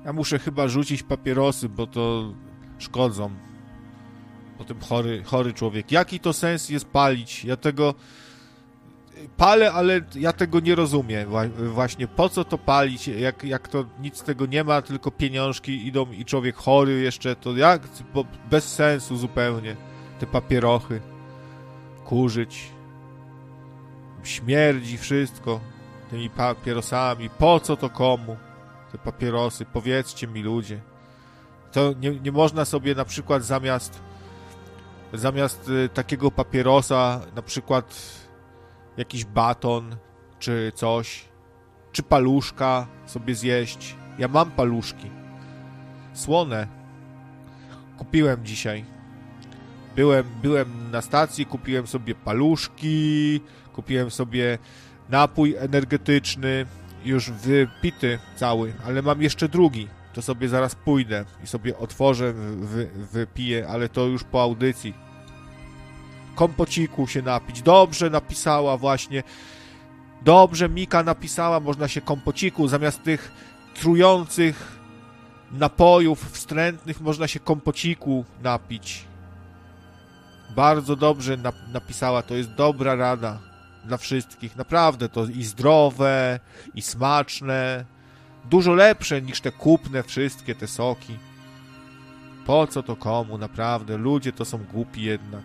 Ja muszę chyba rzucić papierosy, bo to szkodzą. Potem chory człowiek. Jaki to sens jest palić? Ja tego palę, ale ja tego nie rozumiem. Właśnie po co to palić? Jak to nic z tego nie ma, tylko pieniążki idą i człowiek chory jeszcze, to jak? Bo bez sensu zupełnie. Te papierochy. Kurzyć. Śmierdzi wszystko tymi papierosami. Po co to komu? Te papierosy. Powiedzcie mi, ludzie. To nie można sobie na przykład zamiast takiego papierosa na przykład jakiś baton czy coś, czy paluszka sobie zjeść. Ja mam paluszki. Słone. Kupiłem dzisiaj. Byłem na stacji, kupiłem sobie paluszki, kupiłem sobie napój energetyczny, już wypity cały, ale mam jeszcze drugi. To sobie zaraz pójdę i sobie otworzę, wypiję, ale to już po audycji. Kompociku się napić. Dobrze napisała właśnie. Dobrze Mika napisała, można się kompociku, zamiast tych trujących napojów wstrętnych, można się kompociku napić. Bardzo dobrze napisała, to jest dobra rada dla wszystkich. Naprawdę, to i zdrowe, i smaczne. Dużo lepsze niż te kupne wszystkie te soki. Po co to komu, naprawdę? Ludzie to są głupi jednak.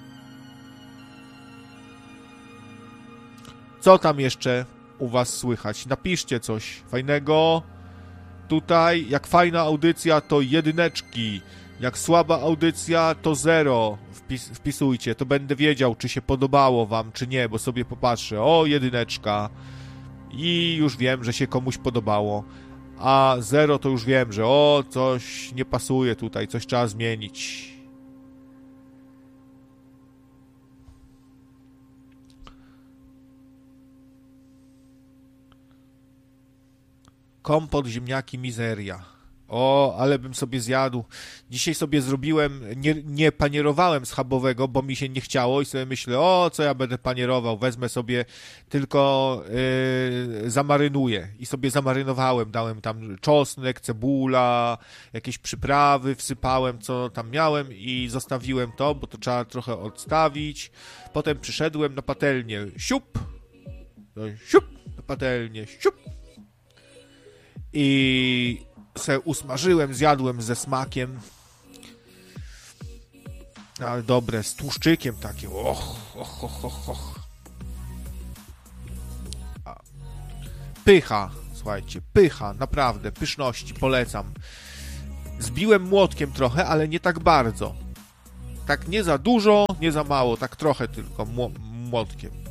Co tam jeszcze u was słychać? Napiszcie coś fajnego. Tutaj, jak fajna audycja, to 1. Jak słaba audycja, to 0. Wpisujcie, to będę wiedział, czy się podobało wam, czy nie, bo sobie popatrzę. O, 1. I już wiem, że się komuś podobało. A 0 to już wiem, że coś nie pasuje tutaj, coś trzeba zmienić. Kompot, ziemniaki, mizeria. Ale bym sobie zjadł. Dzisiaj sobie zrobiłem, nie panierowałem schabowego, bo mi się nie chciało i sobie myślę, co ja będę panierował, wezmę sobie, tylko zamarynuję. I sobie zamarynowałem, dałem tam czosnek, cebula, jakieś przyprawy, wsypałem, co tam miałem i zostawiłem to, bo to trzeba trochę odstawić. Potem przyszedłem na patelnię, siup, na patelnię, siup. I se usmażyłem, zjadłem ze smakiem. Ale dobre, z tłuszczykiem takie. Pycha, słuchajcie, pycha, naprawdę, pyszności, polecam. Zbiłem młotkiem trochę, ale nie tak bardzo. Tak nie za dużo, nie za mało, tak trochę tylko młotkiem.